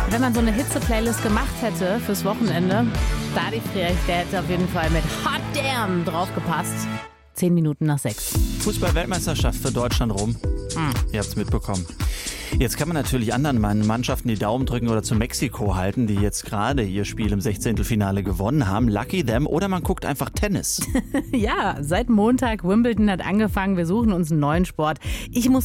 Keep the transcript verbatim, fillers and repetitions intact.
Wenn man so eine Hitze-Playlist gemacht hätte fürs Wochenende, Dadi Frerich, der hätte auf jeden Fall mit Hot Damn draufgepasst. Zehn Minuten nach sechs. Fußball-Weltmeisterschaft für Deutschland rum. Hm. Ihr habt's mitbekommen. Jetzt kann man natürlich anderen Mannschaften die Daumen drücken oder zu Mexiko halten, die jetzt gerade ihr Spiel im Sechzehntelfinale gewonnen haben. Lucky them. Oder man guckt einfach Tennis. Ja, seit Montag Wimbledon hat angefangen. Wir suchen uns einen neuen Sport. Ich muss